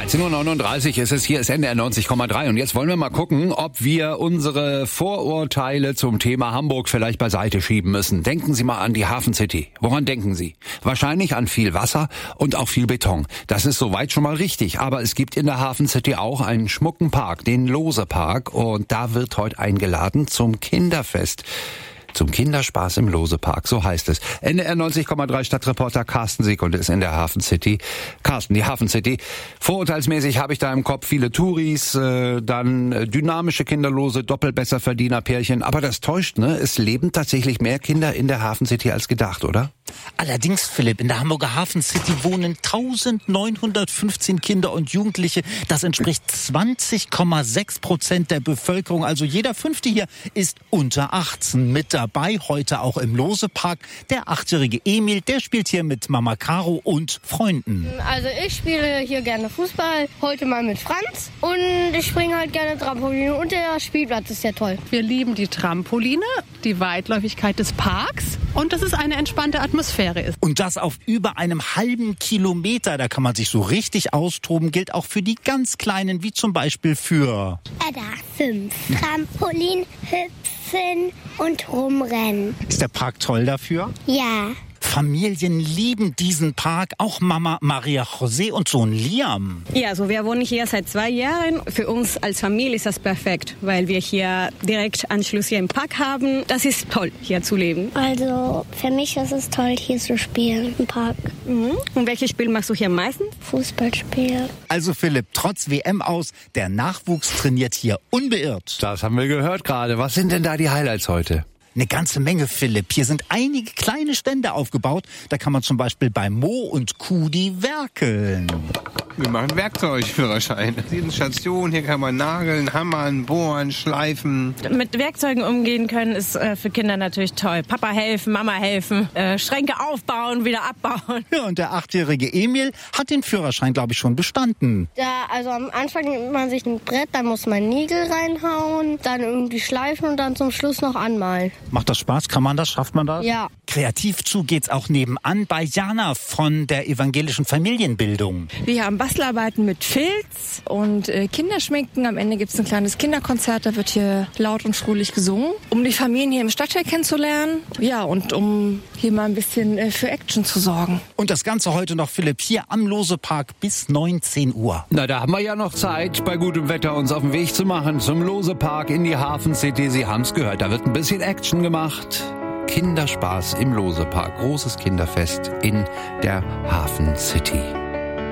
13:39 Uhr ist es, hier ist NDR 90,3 und jetzt wollen wir mal gucken, ob wir unsere Vorurteile zum Thema Hamburg vielleicht beiseite schieben müssen. Denken Sie mal an die Hafen City. Woran denken Sie? Wahrscheinlich an viel Wasser und auch viel Beton. Das ist soweit schon mal richtig, aber es gibt in der Hafen City auch einen schmucken Park, den Lose-Park, und da wird heute eingeladen zum Kinderfest. Zum Kinderspaß im Lose-Park, so heißt es. NDR 90,3 Stadtreporter Carsten Siegund ist in der Hafen City. Carsten, die Hafen City. Vorurteilsmäßig habe ich da im Kopf viele Touris, dann dynamische Kinderlose, Doppelbesserverdiener-Pärchen. Aber das täuscht, ne? Es leben tatsächlich mehr Kinder in der Hafen City als gedacht, oder? Allerdings, Philipp, in der Hamburger Hafen City wohnen 1915 Kinder und Jugendliche. Das entspricht 20,6% der Bevölkerung. Also jeder Fünfte hier ist unter 18. Mit dabei heute auch im Lose-Park der 8-jährige Emil. Der spielt hier mit Mama Caro und Freunden. Also ich spiele hier gerne Fußball, heute mal mit Franz. Und ich springe halt gerne Trampoline und der Spielplatz ist ja toll. Wir lieben die Trampoline, die Weitläufigkeit des Parks und dass es eine entspannte Atmosphäre ist. Und das auf über einem halben Kilometer. Da kann man sich so richtig austoben. Gilt auch für die ganz Kleinen, wie zum Beispiel für Edda 5. Trampolin, hüpfen und rumrennen. Ist der Park toll dafür? Ja. Familien lieben diesen Park, auch Mama Maria José und Sohn Liam. Ja, also wir wohnen hier seit 2 Jahren. Für uns als Familie ist das perfekt, weil wir hier direkt Anschluss hier im Park haben. Das ist toll, hier zu leben. Also für mich ist es toll, hier zu spielen im Park. Mhm. Und welches Spiel machst du hier am meisten? Fußballspiel. Also Philipp, trotz WM aus, der Nachwuchs trainiert hier unbeirrt. Das haben wir gehört gerade. Was sind denn da die Highlights heute? Eine ganze Menge, Philipp. Hier sind einige kleine Stände aufgebaut. Da kann man zum Beispiel bei Mo und Kudi werkeln. Wir machen Werkzeugführerschein. Diese Station, hier kann man nageln, hammern, bohren, schleifen. Mit Werkzeugen umgehen können ist für Kinder natürlich toll. Papa helfen, Mama helfen, Schränke aufbauen, wieder abbauen. Ja, und der 8-jährige Emil hat den Führerschein, glaube ich, schon bestanden. Ja, also am Anfang nimmt man sich ein Brett, dann muss man Nägel reinhauen, dann irgendwie schleifen und dann zum Schluss noch anmalen. Macht das Spaß? Kann man das? Schafft man das? Ja. Kreativ zu geht's auch nebenan bei Jana von der evangelischen Familienbildung. Wir haben Bastelarbeiten mit Filz und Kinderschminken. Am Ende gibt's ein kleines Kinderkonzert, da wird hier laut und fröhlich gesungen, um die Familien hier im Stadtteil kennenzulernen. Ja, und um hier mal ein bisschen für Action zu sorgen. Und das Ganze heute noch, Philipp, hier am Lose-Park bis 19 Uhr. Na, da haben wir ja noch Zeit, bei gutem Wetter uns auf den Weg zu machen zum Lose-Park in die Hafen City. Sie haben's gehört, da wird ein bisschen Action gemacht. Kinderspaß im Lose-Park. Großes Kinderfest in der Hafen City.